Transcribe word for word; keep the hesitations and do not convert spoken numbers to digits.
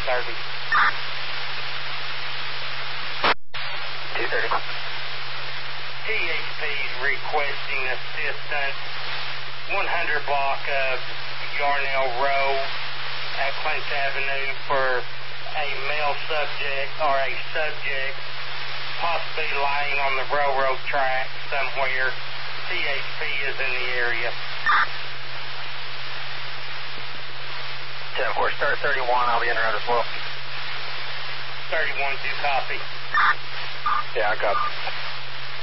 thirty. two thirty. T H P's requesting assistance, one hundred block of Yarnell Road at Clinch Avenue for a male subject or a subject possibly lying on the railroad track somewhere. T H P is in the area. ten four, start thirty-one, I'll be in route as well. thirty-one, do copy. Yeah, I copy.